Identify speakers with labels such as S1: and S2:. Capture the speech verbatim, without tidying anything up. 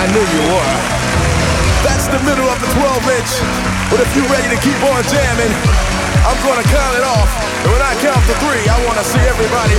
S1: knew you were. That's the middle of the twelve inch. But if you're ready to keep on jamming, I'm gonna count it off. And when I count to three, I wanna see everybody